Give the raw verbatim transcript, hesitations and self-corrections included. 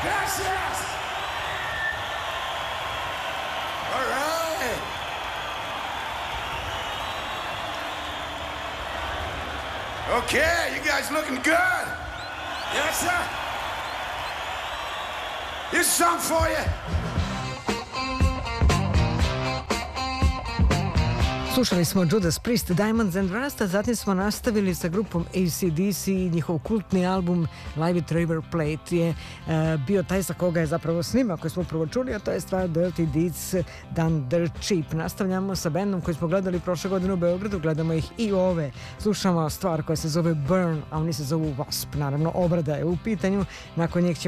Gracias! All right! Okay, you guys looking good. Yes, sir. Here's a song for you. Slušali smo Judas Priest, Diamonds and Rust, a zatim smo nastavili sa grupom A C D C. Njihov kultni album Live at River Plate je uh, bio taj sa koga je zapravo snima koji smo prvo čuli, a to je stvar Dirty Deeds Done Dirt Cheap. Nastavljamo sa bendom koji smo gledali prošle godine u Beogradu, gledamo ih i ove. Slušamo stvar koja se zove Burn, a oni se zovu Wasp. Naravno, obrada je u pitanju, nakon njih ćemo